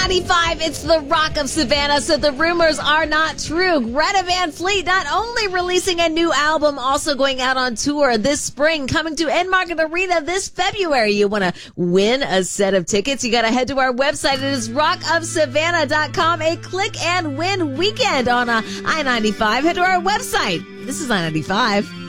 I-95, it's the Rock of Savannah, so the rumors are not true. Greta Van Fleet not only releasing a new album, also going out on tour this spring, coming to Enmarket Arena this February. You want to win a set of tickets? You got to head to our website. It is rockofsavannah.com, a click and win weekend on I-95. Head to our website. This is I-95.